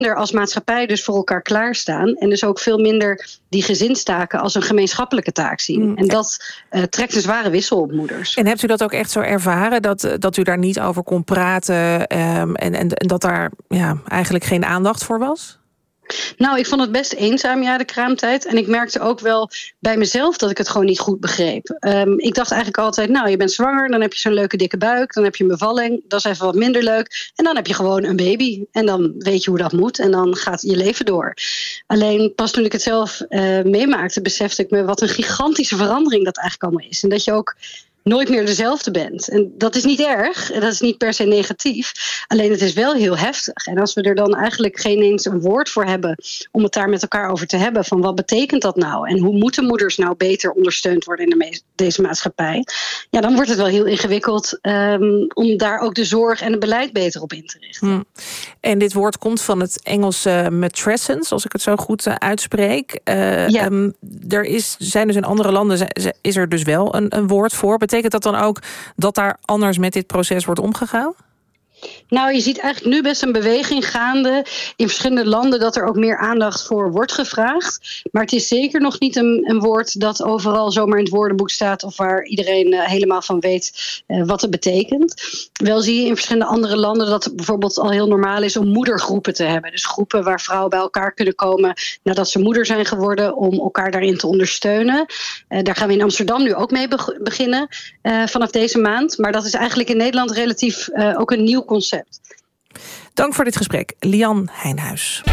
als maatschappij dus voor elkaar klaarstaan. En dus ook veel minder die gezinstaken als een gemeenschappelijke taak zien. En dat trekt een zware wissel op moeders. En hebt u dat ook echt zo ervaren? Dat u daar niet over kon praten en dat daar eigenlijk geen aandacht voor was? Nou, ik vond het best eenzaam, de kraamtijd. En ik merkte ook wel bij mezelf dat ik het gewoon niet goed begreep. Ik dacht eigenlijk altijd, je bent zwanger, dan heb je zo'n leuke dikke buik, dan heb je een bevalling, dat is even wat minder leuk. En dan heb je gewoon een baby. En dan weet je hoe dat moet en dan gaat je leven door. Alleen pas toen ik het zelf meemaakte, besefte ik me wat een gigantische verandering dat eigenlijk allemaal is. En dat je ook nooit meer dezelfde bent. En dat is niet erg, dat is niet per se negatief. Alleen het is wel heel heftig. En als we er dan eigenlijk geen eens een woord voor hebben om het daar met elkaar over te hebben, van wat betekent dat nou? En hoe moeten moeders nou beter ondersteund worden in deze maatschappij? Ja, dan wordt het wel heel ingewikkeld om daar ook de zorg en het beleid beter op in te richten. En dit woord komt van het Engelse matrescence, als ik het zo goed uitspreek. Zijn dus in andere landen is er dus wel een woord voor. Betekent dat dan ook dat daar anders met dit proces wordt omgegaan? Nou, je ziet eigenlijk nu best een beweging gaande in verschillende landen dat er ook meer aandacht voor wordt gevraagd. Maar het is zeker nog niet een woord dat overal zomaar in het woordenboek staat of waar iedereen helemaal van weet wat het betekent. Wel zie je in verschillende andere landen dat het bijvoorbeeld al heel normaal is om moedergroepen te hebben. Dus groepen waar vrouwen bij elkaar kunnen komen nadat ze moeder zijn geworden om elkaar daarin te ondersteunen. Daar gaan we in Amsterdam nu ook mee beginnen vanaf deze maand. Maar dat is eigenlijk in Nederland relatief ook een nieuw concept. Dank voor dit gesprek, Lian Heijnhuis.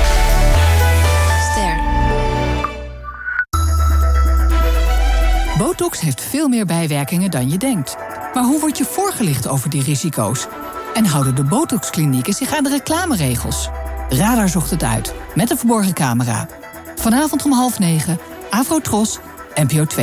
Ster. Botox heeft veel meer bijwerkingen dan je denkt. Maar hoe word je voorgelicht over die risico's? En houden de Botox-klinieken zich aan de reclameregels? Radar zocht het uit, met een verborgen camera. Vanavond om 20:30, Afro-Tros, NPO 2.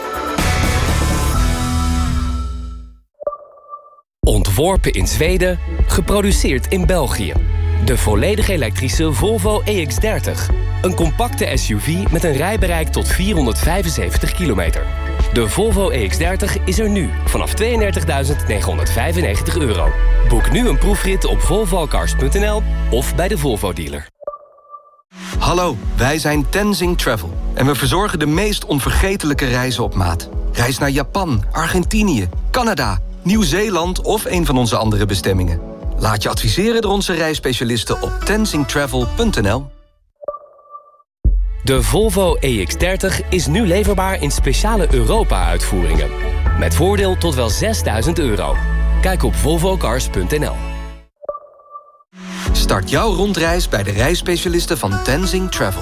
Ontworpen in Zweden, geproduceerd in België. De volledig elektrische Volvo EX30. Een compacte SUV met een rijbereik tot 475 kilometer. De Volvo EX30 is er nu vanaf €32.995. Boek nu een proefrit op volvocars.nl of bij de Volvo-dealer. Hallo, wij zijn Tenzing Travel. En we verzorgen de meest onvergetelijke reizen op maat. Reis naar Japan, Argentinië, Canada, Nieuw-Zeeland of een van onze andere bestemmingen. Laat je adviseren door onze reisspecialisten op tenzingtravel.nl. De Volvo EX30 is nu leverbaar in speciale Europa-uitvoeringen. Met voordeel tot wel €6.000. Kijk op volvocars.nl. Start jouw rondreis bij de reisspecialisten van Tenzing Travel.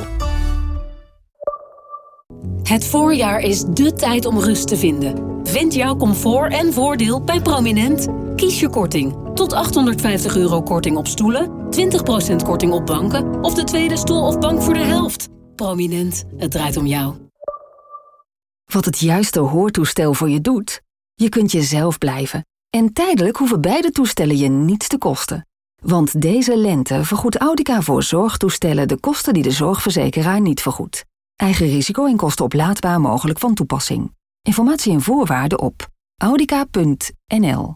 Het voorjaar is dé tijd om rust te vinden. Vind jouw comfort en voordeel bij Prominent. Kies je korting. Tot €850 korting op stoelen, 20% korting op banken of de tweede stoel of bank voor de helft. Prominent, het draait om jou. Wat het juiste hoortoestel voor je doet? Je kunt jezelf blijven. En tijdelijk hoeven beide toestellen je niets te kosten. Want deze lente vergoedt Audica voor zorgtoestellen de kosten die de zorgverzekeraar niet vergoedt. Eigen risico en kosten oplaadbaar mogelijk van toepassing. Informatie en voorwaarden op audica.nl.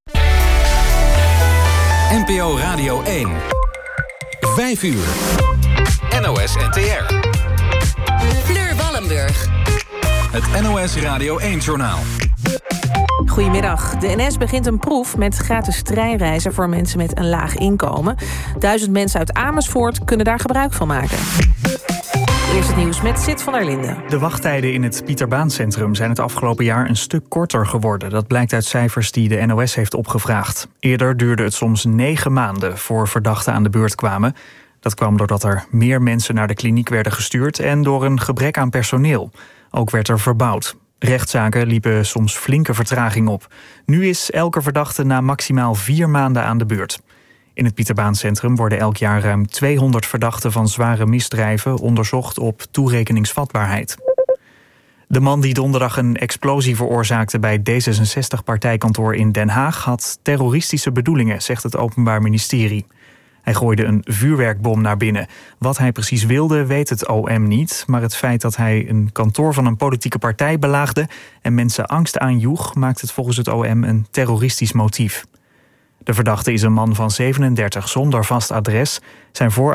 NPO Radio 1. 5 uur. NOS NTR. Fleur Wallenburg. Het NOS Radio 1-journaal. Goedemiddag. De NS begint een proef met gratis treinreizen voor mensen met een laag inkomen. 1000 mensen uit Amersfoort kunnen daar gebruik van maken. Eerst het nieuws met Sid van der Linden. De wachttijden in het Pieterbaancentrum zijn het afgelopen jaar een stuk korter geworden. Dat blijkt uit cijfers die de NOS heeft opgevraagd. Eerder duurde het soms 9 maanden voor verdachten aan de beurt kwamen. Dat kwam doordat er meer mensen naar de kliniek werden gestuurd en door een gebrek aan personeel. Ook werd er verbouwd. Rechtszaken liepen soms flinke vertraging op. Nu is elke verdachte na maximaal 4 maanden aan de beurt. In het Pieterbaancentrum worden elk jaar ruim 200 verdachten van zware misdrijven onderzocht op toerekeningsvatbaarheid. De man die donderdag een explosie veroorzaakte bij D66-partijkantoor in Den Haag had terroristische bedoelingen, zegt het Openbaar Ministerie. Hij gooide een vuurwerkbom naar binnen. Wat hij precies wilde, weet het OM niet. Maar het feit dat hij een kantoor van een politieke partij belaagde en mensen angst aanjoeg, maakt het volgens het OM een terroristisch motief. De verdachte is een man van 37 zonder vast adres. Zijn